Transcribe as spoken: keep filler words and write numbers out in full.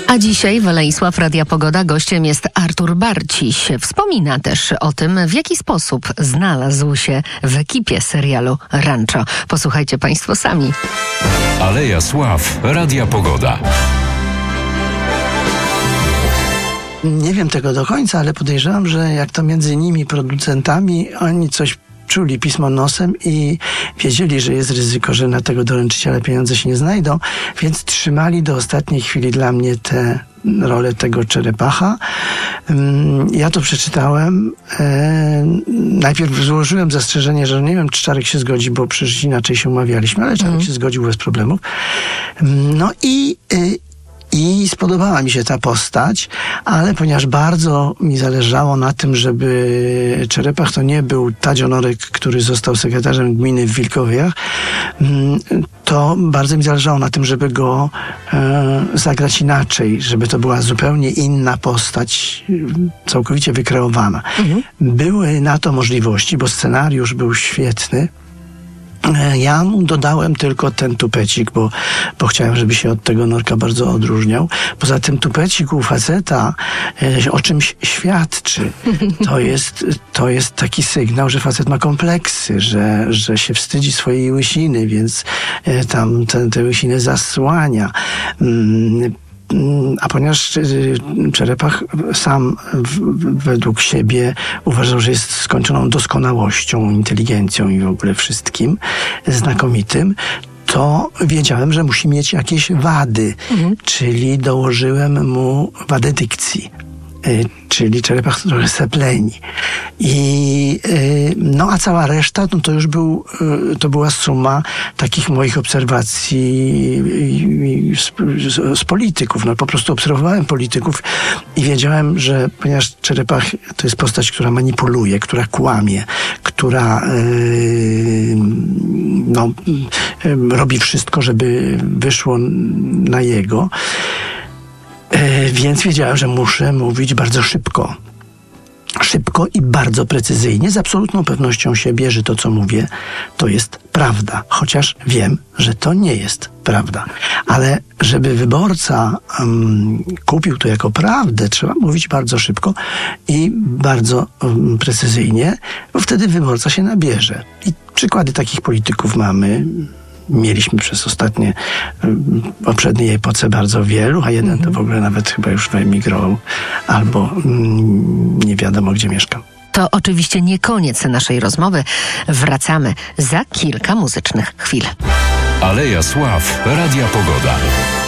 A dzisiaj Weleisław Radia Pogoda gościem jest Artur Barciś. Wspomina też o tym, w jaki sposób znalazł się w ekipie serialu Rancho. Posłuchajcie Państwo sami. Aleja Sław Radia Pogoda. Nie wiem tego do końca, ale podejrzewam, że jak to między nimi, producentami, oni coś czuli pismo nosem i wiedzieli, że jest ryzyko, że na tego doręczyciela pieniądze się nie znajdą, więc trzymali do ostatniej chwili dla mnie tę rolę tego czerepacha. Ja to przeczytałem. Najpierw złożyłem zastrzeżenie, że nie wiem, czy Czarek się zgodzi, bo przecież inaczej się umawialiśmy, ale Czarek mm. się zgodził bez problemów. No i I spodobała mi się ta postać, ale ponieważ bardzo mi zależało na tym, żeby Czerepach to nie był Tadzio Norek, który został sekretarzem gminy w Wilkowiach, to bardzo mi zależało na tym, żeby go e, zagrać inaczej, żeby to była zupełnie inna postać, całkowicie wykreowana. Mhm. Były na to możliwości, bo scenariusz był świetny. Ja mu dodałem tylko ten tupecik, bo, bo chciałem, żeby się od tego Norka bardzo odróżniał. Poza tym tupecik u faceta e, o czymś świadczy. To jest, to jest taki sygnał, że facet ma kompleksy, że, że się wstydzi swojej łysiny, więc e, tam te, te łysiny zasłania. Mm, A ponieważ Czerepach sam w, według siebie uważał, że jest skończoną doskonałością, inteligencją i w ogóle wszystkim znakomitym, to wiedziałem, że musi mieć jakieś wady, mhm. czyli dołożyłem mu wadę dykcji. Czyli Czerepach trochę sepleni. I, no a cała reszta, no to już był, to była suma takich moich obserwacji z, z, z polityków. No po prostu obserwowałem polityków i wiedziałem, że ponieważ Czerepach to jest postać, która manipuluje, która kłamie, która yy, no, yy, robi wszystko, żeby wyszło na jego. Więc wiedziałem, że muszę mówić bardzo szybko. Szybko i bardzo precyzyjnie, z absolutną pewnością siebie, że to, co mówię, to jest prawda. Chociaż wiem, że to nie jest prawda. Ale żeby wyborca um, kupił to jako prawdę, trzeba mówić bardzo szybko i bardzo um, precyzyjnie, bo wtedy wyborca się nabierze. I przykłady takich polityków mamy. Mieliśmy przez ostatnie, poprzedniej epoce bardzo wielu, a jeden to w ogóle nawet chyba już wyemigrował albo mm, nie wiadomo, gdzie mieszka. To oczywiście nie koniec naszej rozmowy. Wracamy za kilka muzycznych chwil. Aleja Sław Radia Pogoda.